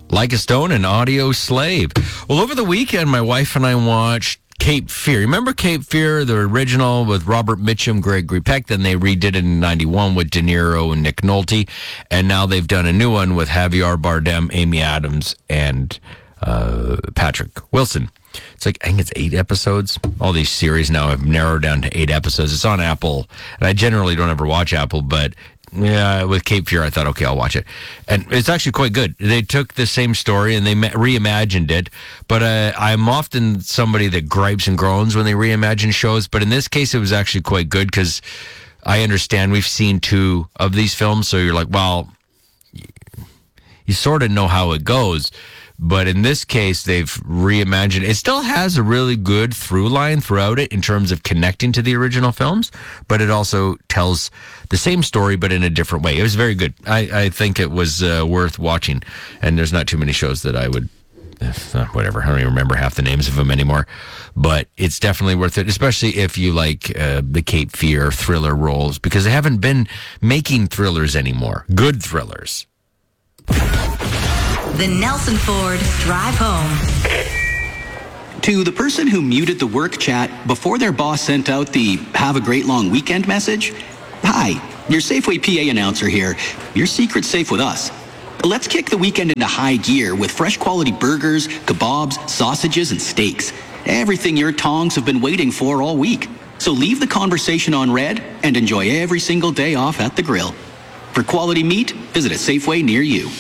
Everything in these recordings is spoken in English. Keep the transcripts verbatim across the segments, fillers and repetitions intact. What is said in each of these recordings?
Like a Stone and Audio Slave. Well, over the weekend, my wife and I watched Cape Fear. Remember Cape Fear, the original with Robert Mitchum, Gregory Peck? Then they redid it in ninety-one with De Niro and Nick Nolte. And now they've done a new one with Javier Bardem, Amy Adams, and uh, Patrick Wilson. It's like, I think it's eight episodes. All these series now have narrowed down to eight episodes. It's on Apple. And I generally don't ever watch Apple, but yeah, with Cape Fear, I thought, okay, I'll watch it. And it's actually quite good. They took the same story and they reimagined it. But uh, I'm often somebody that gripes and groans when they reimagine shows. But in this case, it was actually quite good because I understand we've seen two of these films. So you're like, well, you sort of know how it goes. But in this case, they've reimagined. It still has a really good through line throughout it in terms of connecting to the original films, but it also tells the same story, but in a different way. It was very good. I, I think it was uh, worth watching, and there's not too many shows that I would, uh, whatever, I don't even remember half the names of them anymore, but it's definitely worth it, especially if you like uh, the Cape Fear thriller roles, because they haven't been making thrillers anymore, good thrillers. The Nelson Ford Drive Home. To the person who muted the work chat before their boss sent out the have a great long weekend message, hi, your Safeway P A announcer here. Your secret's safe with us. Let's kick the weekend into high gear with fresh quality burgers, kebabs, sausages, and steaks. Everything your tongs have been waiting for all week. So leave the conversation on red and enjoy every single day off at the grill. For quality meat, visit a Safeway near you.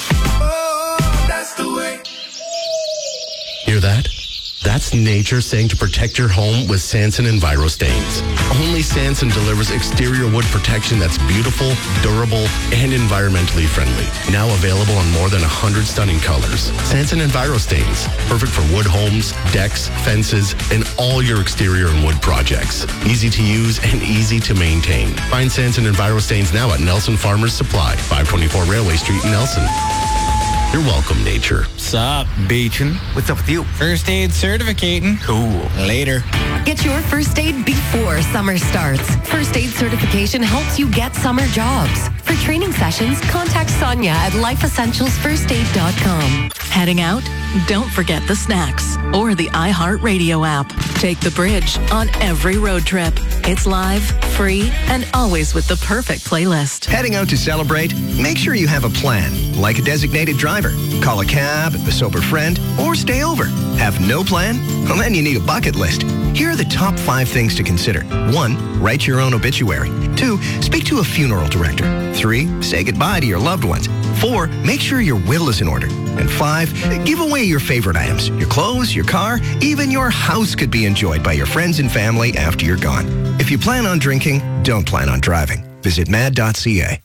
Hear that? That's nature saying to protect your home with Sanson EnviroStains. Only Sanson delivers exterior wood protection that's beautiful, durable, and environmentally friendly. Now available in more than one hundred stunning colors. Sanson EnviroStains, perfect for wood homes, decks, fences, and all your exterior and wood projects. Easy to use and easy to maintain. Find Sanson EnviroStains now at Nelson Farmers Supply, five twenty-four Railway Street in Nelson. You're welcome, nature. Sup, Beachin? What's up with you? First aid certificating. Cool. Later. Get your first aid before summer starts. First aid certification helps you get summer jobs. For training sessions, contact Sonia at life essentials first aid dot com. Heading out? Don't forget the snacks or the iHeartRadio app. Take the bridge on every road trip. It's live, free, and always with the perfect playlist. Heading out to celebrate? Make sure you have a plan, like a designated driver. Call a cab, a sober friend, or stay over. Have no plan? Well, then you need a bucket list. Here are the top five things to consider. One, write your own obituary. Two, speak to a funeral director. Three, say goodbye to your loved ones. Four, make sure your will is in order. And five, give away your favorite items. Your clothes, your car, even your house could be enjoyed by your friends and family after you're gone. If you plan on drinking, don't plan on driving. Visit mad dot c a.